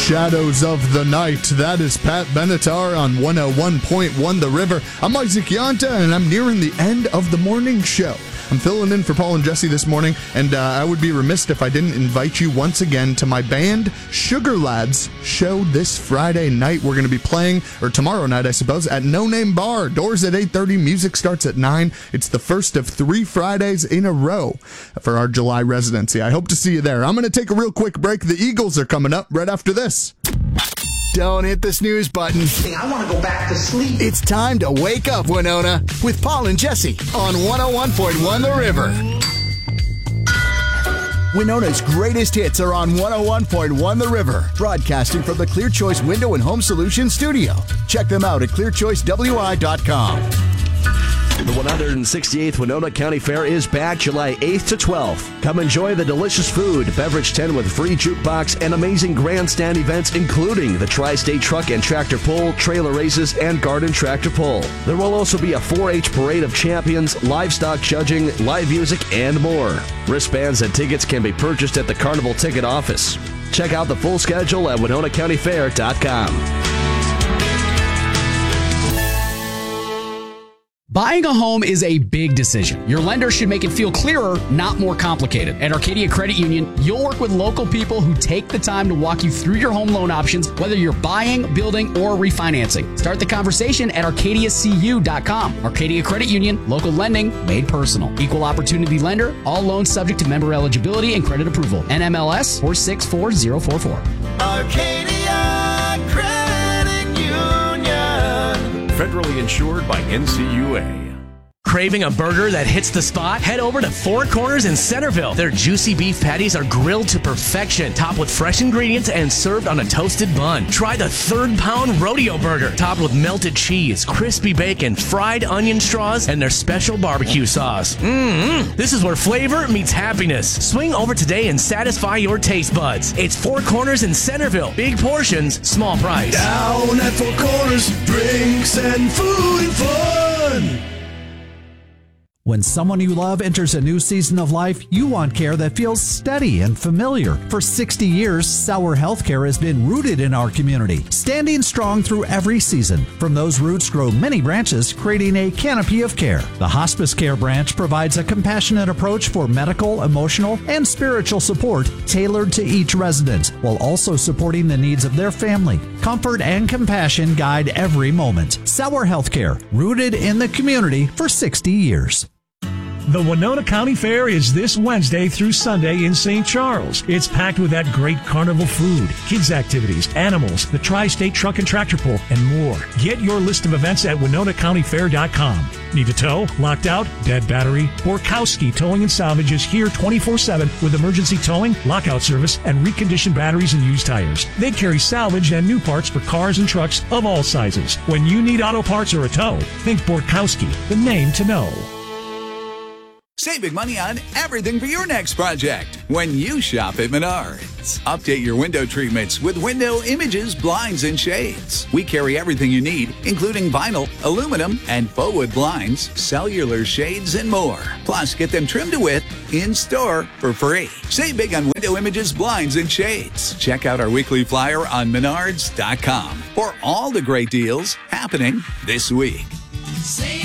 Shadows of the Night. That is Pat Benatar on 101.1 The River. I'm Isaac Yonta, and I'm nearing the end of the morning show. I'm filling in for Paul and Jesse this morning, and I would be remiss if I didn't invite you once again to my band Sugar Lads show this Friday night. We're going to be playing, or tomorrow night, I suppose, at No Name Bar. Doors at 8:30, music starts at 9. It's the first of 3 Fridays in a row for our July residency. I hope to see you there. I'm going to take a real quick break. The Eagles are coming up right after this. Don't hit the snooze button. I want to go back to sleep. It's time to wake up, Winona, with Paul and Jesse on 101.1 The River. Winona's greatest hits are on 101.1 The River, broadcasting from the Clear Choice Window and Home Solutions studio. Check them out at clearchoicewi.com. The 168th Winona County Fair is back July 8th to 12th. Come enjoy the delicious food, beverage tent with free jukebox, and amazing grandstand events, including the Tri-State Truck and Tractor Pull, trailer races, and garden tractor pull. There will also be a 4-H parade of champions, livestock judging, live music, and more. Wristbands and tickets can be purchased at the Carnival Ticket Office. Check out the full schedule at WinonaCountyFair.com. Buying a home is a big decision. Your lender should make it feel clearer, not more complicated. At Arcadia Credit Union, you'll work with local people who take the time to walk you through your home loan options, whether you're buying, building, or refinancing. Start the conversation at arcadiacu.com. Arcadia Credit Union, local lending made personal. Equal opportunity lender, all loans subject to member eligibility and credit approval. NMLS 464044. Arcadia Credit Union. Federally insured by NCUA. Craving a burger that hits the spot? Head over to Four Corners in Centerville. Their juicy beef patties are grilled to perfection, topped with fresh ingredients and served on a toasted bun. Try the third-pound rodeo burger, topped with melted cheese, crispy bacon, fried onion straws, and their special barbecue sauce. This is where flavor meets happiness. Swing over today and satisfy your taste buds. It's Four Corners in Centerville. Big portions, small price. Down at Four Corners, drinks and food and fun. When someone you love enters a new season of life, you want care that feels steady and familiar. For 60 years, Sauer Healthcare has been rooted in our community, standing strong through every season. From those roots grow many branches, creating a canopy of care. The Hospice Care branch provides a compassionate approach for medical, emotional, and spiritual support tailored to each resident, while also supporting the needs of their family. Comfort and compassion guide every moment. Sauer Healthcare, rooted in the community for 60 years. The Winona County Fair is this Wednesday through Sunday in St. Charles. It's packed with that great carnival food, kids activities, animals, the Tri-State Truck and Tractor Pull, and more. Get your list of events at WinonaCountyFair.com. Need a tow? Locked out? Dead battery? Borkowski Towing and Salvage is here 24/7 with emergency towing, lockout service, and reconditioned batteries and used tires. They carry salvage and new parts for cars and trucks of all sizes. When you need auto parts or a tow, think Borkowski, the name to know. Save big money on everything for your next project when you shop at Menards. Update your window treatments with Window Images, Blinds, and Shades. We carry everything you need, including vinyl, aluminum, and faux wood blinds, cellular shades, and more. Plus, get them trimmed to width in-store for free. Save big on Window Images, Blinds, and Shades. Check out our weekly flyer on Menards.com for all the great deals happening this week.